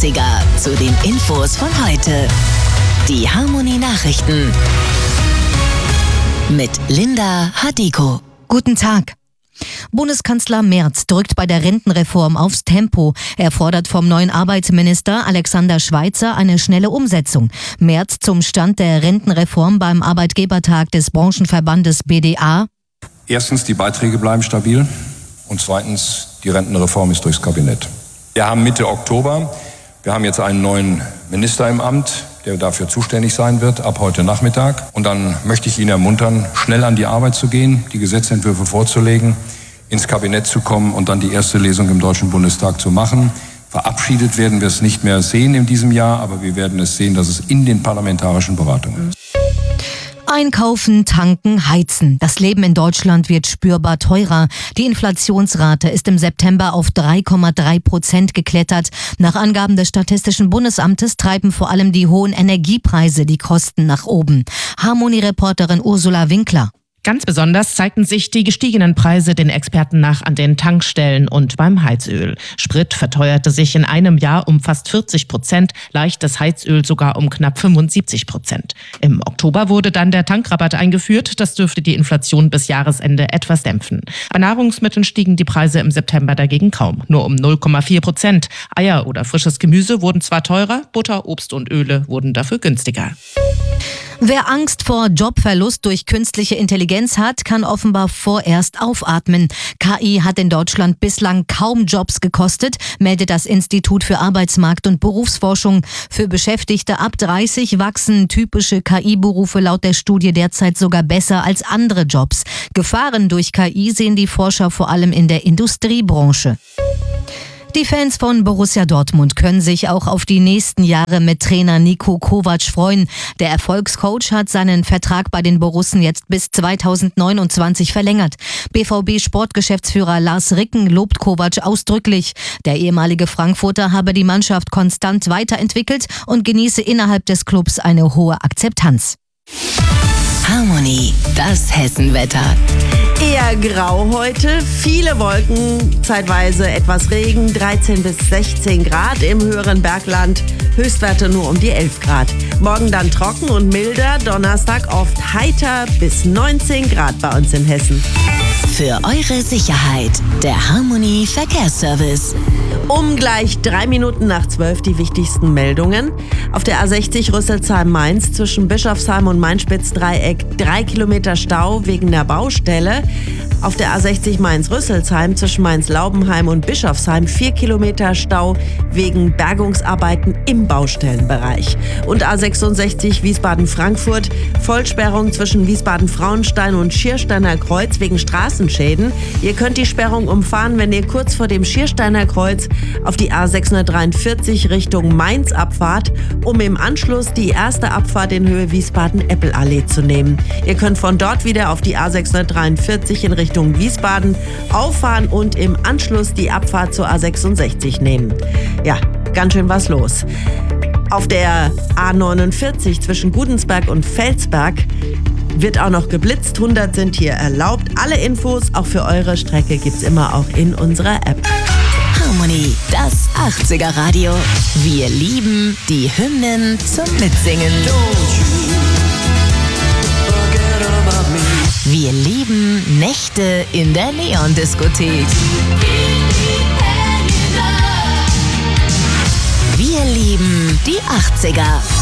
80er zu den Infos von heute. Die Harmonie Nachrichten mit Linda Hadiko. Guten Tag. Bundeskanzler Merz drückt bei der Rentenreform aufs Tempo. Er fordert vom neuen Arbeitsminister Alexander Schweitzer eine schnelle Umsetzung. Merz zum Stand der Rentenreform beim Arbeitgebertag des Branchenverbandes BDA. Erstens, die Beiträge bleiben stabil und zweitens, die Rentenreform ist durchs Kabinett. Wir haben Mitte Oktober, wir haben jetzt einen neuen Minister im Amt, der dafür zuständig sein wird, ab heute Nachmittag. Und dann möchte ich ihn ermuntern, schnell an die Arbeit zu gehen, die Gesetzentwürfe vorzulegen, ins Kabinett zu kommen und dann die erste Lesung im Deutschen Bundestag zu machen. Verabschiedet werden wir es nicht mehr sehen in diesem Jahr, aber wir werden es sehen, dass es in den parlamentarischen Beratungen ist. Einkaufen, tanken, heizen. Das Leben in Deutschland wird spürbar teurer. Die Inflationsrate ist im September auf 3,3% geklettert. Nach Angaben des Statistischen Bundesamtes treiben vor allem die hohen Energiepreise die Kosten nach oben. Harmonie-Reporterin Ursula Winkler. Ganz besonders zeigten sich die gestiegenen Preise den Experten nach an den Tankstellen und beim Heizöl. Sprit verteuerte sich in einem Jahr um fast 40%, leichtes Heizöl sogar um knapp 75%. Im Oktober wurde dann der Tankrabatt eingeführt. Das dürfte die Inflation bis Jahresende etwas dämpfen. Bei Nahrungsmitteln stiegen die Preise im September dagegen kaum, nur um 0,4%. Eier oder frisches Gemüse wurden zwar teurer, Butter, Obst und Öle wurden dafür günstiger. Wer Angst vor Jobverlust durch künstliche Intelligenz hat, kann offenbar vorerst aufatmen. KI hat in Deutschland bislang kaum Jobs gekostet, meldet das Institut für Arbeitsmarkt- und Berufsforschung. Für Beschäftigte ab 30 wachsen typische KI-Berufe laut der Studie derzeit sogar besser als andere Jobs. Gefahren durch KI sehen die Forscher vor allem in der Industriebranche. Die Fans von Borussia Dortmund können sich auch auf die nächsten Jahre mit Trainer Niko Kovac freuen. Der Erfolgscoach hat seinen Vertrag bei den Borussen jetzt bis 2029 verlängert. BVB-Sportgeschäftsführer Lars Ricken lobt Kovac ausdrücklich. Der ehemalige Frankfurter habe die Mannschaft konstant weiterentwickelt und genieße innerhalb des Clubs eine hohe Akzeptanz. Harmonie, das Hessenwetter. Eher grau heute, viele Wolken, zeitweise etwas Regen, 13 bis 16 Grad im höheren Bergland, Höchstwerte nur um die 11 Grad. Morgen dann trocken und milder, Donnerstag oft heiter bis 19 Grad bei uns in Hessen. Für eure Sicherheit, der Harmonie Verkehrsservice. Um gleich 3 Minuten nach 12 die wichtigsten Meldungen. Auf der A60 Rüsselsheim-Mainz zwischen Bischofsheim und Main-Spitz-Dreieck 3 Kilometer Stau wegen der Baustelle. Auf der A60 Mainz-Rüsselsheim zwischen Mainz-Laubenheim und Bischofsheim 4 Kilometer Stau wegen Bergungsarbeiten im Baustellenbereich. Und A66 Wiesbaden-Frankfurt, Vollsperrung zwischen Wiesbaden-Frauenstein und Schiersteiner Kreuz wegen Straßenschäden. Ihr könnt die Sperrung umfahren, wenn ihr kurz vor dem Schiersteiner Kreuz auf die A643 Richtung Mainz abfahrt, um im Anschluss die erste Abfahrt in Höhe Wiesbaden-Eppelallee zu nehmen. Ihr könnt von dort wieder auf die A643 in Richtung Wiesbaden auffahren und im Anschluss die Abfahrt zur A66 nehmen. Ja, ganz schön was los. Auf der A49 zwischen Gudensberg und Felsberg wird auch noch geblitzt. 100 sind hier erlaubt. Alle Infos, auch für eure Strecke, gibt's immer auch in unserer App. Harmonie, das 80er Radio. Wir lieben die Hymnen zum Mitsingen. Wir lieben Nächte in der Neon-Diskothek. Wir lieben die 80er.